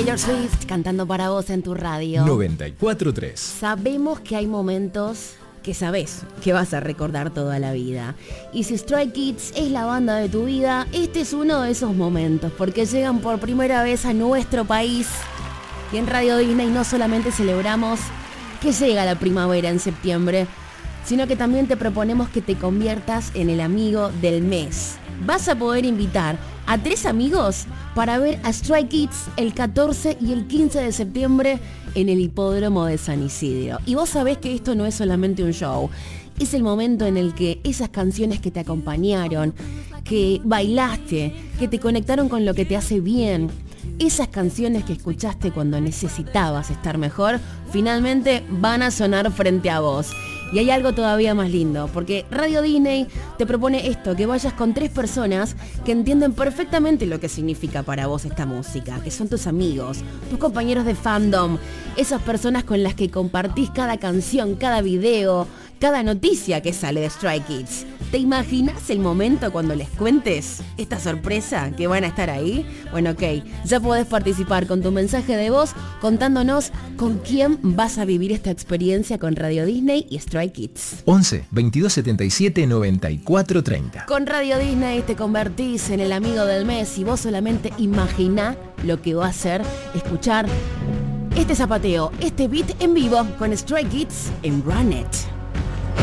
Taylor Swift cantando para vos en tu radio 94.3. Sabemos que hay momentos que sabés que vas a recordar toda la vida. Y si Stray Kids es la banda de tu vida, este es uno de esos momentos, porque llegan por primera vez a nuestro país. Y en Radio Disney no solamente celebramos que llega la primavera en septiembre, sino que también te proponemos que te conviertas en el amigo del mes. Vas a poder invitar a 3 amigos para ver a Stray Kids el 14 y el 15 de septiembre en el hipódromo de San Isidro. Y vos sabés que esto no es solamente un show, es el momento en el que esas canciones que te acompañaron, que bailaste, que te conectaron con lo que te hace bien, esas canciones que escuchaste cuando necesitabas estar mejor, finalmente van a sonar frente a vos. Y hay algo todavía más lindo, porque Radio Disney te propone esto, que vayas con 3 personas que entienden perfectamente lo que significa para vos esta música, que son tus amigos, tus compañeros de fandom, esas personas con las que compartís cada canción, cada video, cada noticia que sale de Stray Kids. ¿Te imaginas el momento cuando les cuentes esta sorpresa que van a estar ahí? Bueno, ok, ya podés participar con tu mensaje de voz contándonos con quién vas a vivir esta experiencia con Radio Disney y Stray Kids. 11 22 77 94 30. Con Radio Disney te convertís en el amigo del mes y vos solamente imaginá lo que va a ser escuchar este zapateo, este beat en vivo con Stray Kids en Run It.